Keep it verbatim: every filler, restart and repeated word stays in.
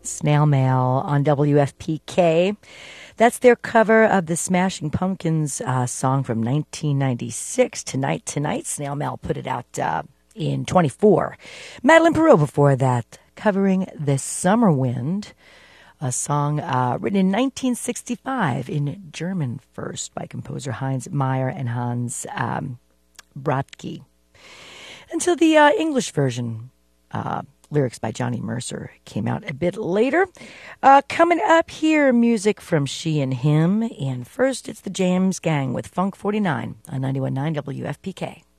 Snail Mail on W F P K. That's their cover of the Smashing Pumpkins uh, song from nineteen ninety-six, Tonight, Tonight. Snail Mail put it out uh, in twenty-four. Madeline Perot before that, covering The Summer Wind, a song uh, written in nineteen sixty-five in German first by composer Heinz Meyer and Hans um, Bratke. Until the uh, English version, uh, lyrics by Johnny Mercer, came out a bit later. Uh, coming up here, music from She and Him. And first, it's the James Gang with Funk forty-nine on ninety-one point nine W F P K.